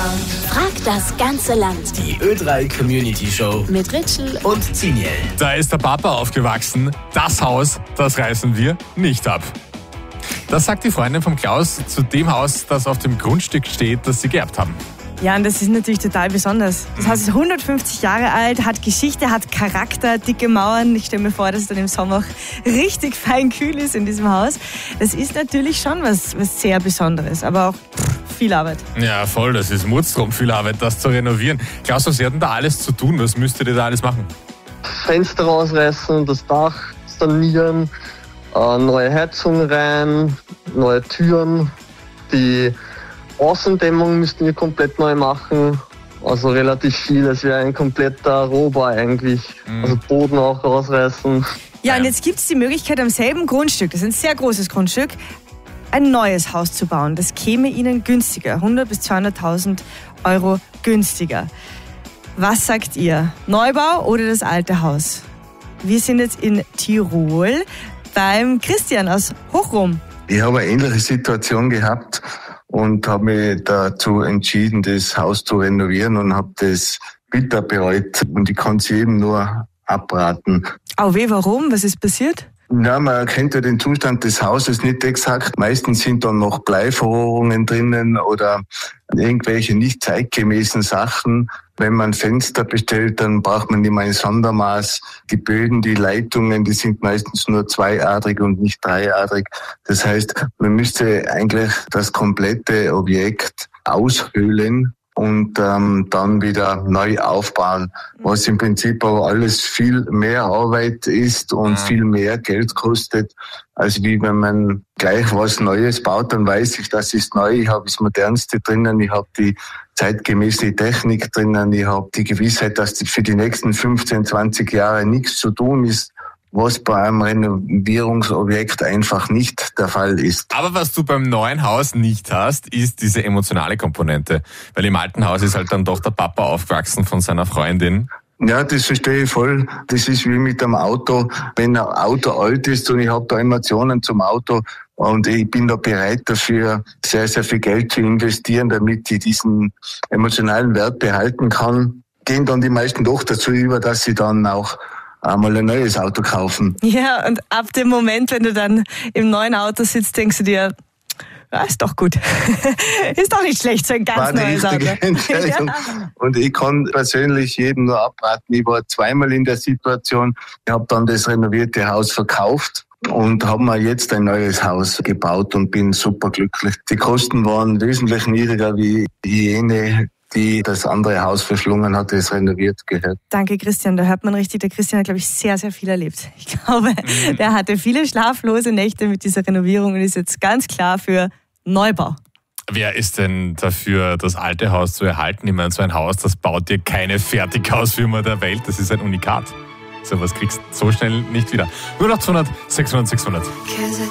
Frag das ganze Land. Die Ö3 Community Show Mit Ritschl und Ziniel. Da ist der Papa aufgewachsen. Das Haus, das reißen wir nicht ab. Das sagt die Freundin vom Klaus zu dem Haus, das auf dem Grundstück steht, das sie geerbt haben. Ja, und das ist natürlich total besonders. Das Haus ist 150 Jahre alt, hat Geschichte, hat Charakter, dicke Mauern. Ich stelle mir vor, dass es dann im Sommer auch richtig fein kühl ist in diesem Haus. Das ist natürlich schon was sehr Besonderes, aber auch viel Arbeit. Ja, voll, das ist Mordstrom, viel Arbeit, das zu renovieren. Klaus, was hat denn da alles zu tun? Was müsstet ihr da alles machen? Fenster rausreißen, das Dach sanieren, neue Heizung rein, neue Türen, die Außendämmung müssten wir komplett neu machen, also relativ viel, es wäre ein kompletter Rohbau eigentlich, also Boden auch rausreißen. Ja, und jetzt gibt es die Möglichkeit, am selben Grundstück, das ist ein sehr großes Grundstück, ein neues Haus zu bauen. Das käme Ihnen günstiger, 100.000 bis 200.000 Euro günstiger. Was sagt ihr? Neubau oder das alte Haus? Wir sind jetzt in Tirol beim Christian aus Hochrum. Ich habe eine ähnliche Situation gehabt und habe mich dazu entschieden, das Haus zu renovieren und habe das bitter bereut. Und ich kann es jedem nur abraten. Oh weh, warum? Was ist passiert? Ja, man kennt ja den Zustand des Hauses nicht exakt. Meistens sind dann noch Bleiverrohrungen drinnen oder irgendwelche nicht zeitgemäßen Sachen. Wenn man Fenster bestellt, dann braucht man immer ein Sondermaß. Die Böden, die Leitungen, die sind meistens nur zweiadrig und nicht dreiadrig. Das heißt, man müsste eigentlich das komplette Objekt aushöhlen und dann wieder neu aufbauen, was im Prinzip aber alles viel mehr Arbeit ist und viel mehr Geld kostet, als wie wenn man gleich was Neues baut, dann weiß ich, das ist neu, ich habe das Modernste drinnen, ich habe die zeitgemäße Technik drinnen, ich habe die Gewissheit, dass für die nächsten 15, 20 Jahre nichts zu tun ist, was bei einem Renovierungsobjekt einfach nicht der Fall ist. Aber was du beim neuen Haus nicht hast, ist diese emotionale Komponente. Weil im alten Haus ist halt dann doch der Papa aufgewachsen von seiner Freundin. Ja, das verstehe ich voll. Das ist wie mit einem Auto. Wenn ein Auto alt ist und ich habe da Emotionen zum Auto und ich bin da bereit dafür, sehr, sehr viel Geld zu investieren, damit ich diesen emotionalen Wert behalten kann, gehen dann die meisten doch dazu über, dass sie dann auch einmal ein neues Auto kaufen. Ja, und ab dem Moment, wenn du dann im neuen Auto sitzt, denkst du dir, ja, ist doch gut. Ist doch nicht schlecht, so ein ganz neues Auto. Entscheidung. Ja. Und ich kann persönlich jedem nur abraten. Ich war zweimal in der Situation. Ich habe dann das renovierte Haus verkauft und habe mir jetzt ein neues Haus gebaut und bin super glücklich. Die Kosten waren wesentlich niedriger wie jene, die das andere Haus verschlungen hat, das renoviert gehört. Danke, Christian. Da hört man richtig, der Christian hat, glaube ich, sehr, sehr viel erlebt. Ich glaube, der hatte viele schlaflose Nächte mit dieser Renovierung und ist jetzt ganz klar für Neubau. Wer ist denn dafür, das alte Haus zu erhalten? Ich meine, so ein Haus, das baut dir keine Fertighausfirma der Welt. Das ist ein Unikat. So was kriegst du so schnell nicht wieder. Nur noch 200, 600, 600.